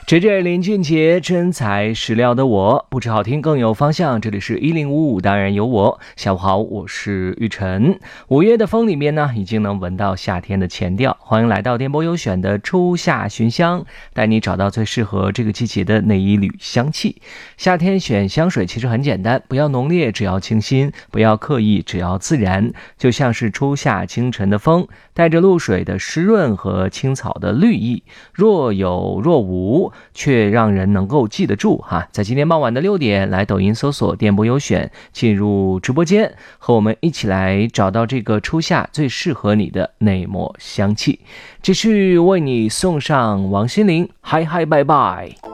这是林俊杰真材实料的我，不止好听更有方向。这里是1055，当然有我。下午好，我是玉晨。5月的风里面呢，已经能闻到夏天的前调。欢迎来到电波优选的初夏寻香，带你找到最适合这个季节的那一缕香气。夏天选香水其实很简单，不要浓烈，只要清新；不要刻意，只要自然。就像是初夏清晨的风，带着露水的湿润和青草的绿意，若有若无，却让人能够记得住哈。在今天傍晚的6点，来抖音搜索电波优选，进入直播间，和我们一起来找到这个初夏最适合你的那抹香气。继续为你送上王心凌，嗨嗨拜拜。